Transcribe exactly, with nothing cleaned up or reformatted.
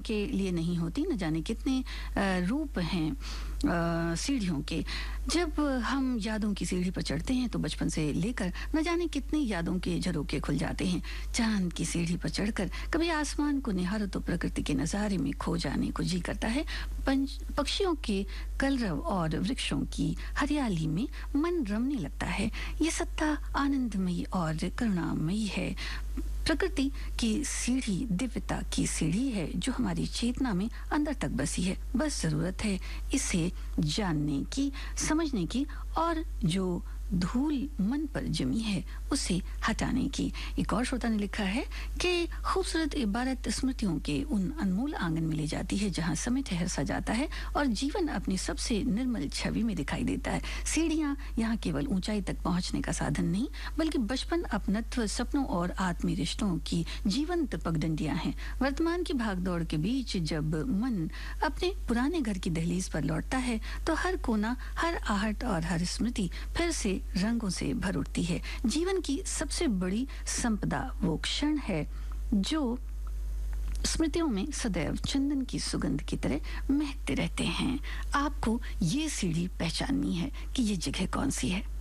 के लिए नहीं होती, न जाने कितने अ, रूप हैं अ, सीढ़ियों के। जब हम यादों की सीढ़ी पर चढ़ते हैं तो बचपन से लेकर न जाने कितने यादों के झरोखे खुल जाते हैं। चांद की सीढ़ी पर चढ़कर कभी आसमान को निहारो तो प्रकृति के नज़ारे में खो जाने को जी करता है। पंच पक्षियों के कलरव और वृक्षों की हरियाली में मन रमने लगता है। ये सत्ता आनंदमयी और करुणामयी है। प्रकृति की सीढ़ी दिव्यता की सीढ़ी है जो हमारी चेतना में अंदर तक बसी है। बस जरूरत है इसे जानने की, समझने की, और जो धूल मन पर जमी है उसे हटाने की। एक और श्रोता ने लिखा है कि खूबसूरत इबारत स्मृतियों के उन अनमोल आंगन में ले जाती है जहां समय ठहर सा जाता है और जीवन अपनी सबसे निर्मल छवि में दिखाई देता है। सीढ़ियां यहाँ केवल ऊंचाई तक पहुंचने का साधन नहीं बल्कि बचपन, अपनत्व, सपनों और आत्मीय रिश्तों की जीवंत पगडंडियां हैं। वर्तमान की भागदौड़ के बीच जब मन अपने पुराने घर की दहलीज पर लौटता है तो हर कोना, हर आहट और हर स्मृति फिर से रंगों से भर उठती है। जीवन की सबसे बड़ी संपदा वो क्षण है जो स्मृतियों में सदैव चंदन की सुगंध की तरह महकते रहते हैं। आपको ये सीढ़ी पहचाननी है कि ये जगह कौन सी है।